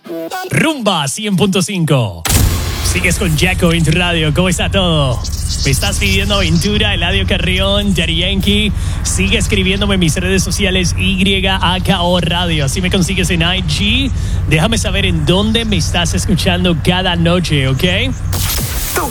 Rumba 100.5. Sigues con Jacko en tu radio. ¿Cómo está todo? ¿Me estás pidiendo aventura? Eladio Carrión, Daddy Yankee. Sigue escribiéndome en mis redes sociales YAKO Radio. Así me consigues en IG. Déjame saber en dónde me estás escuchando cada noche, ¿ok?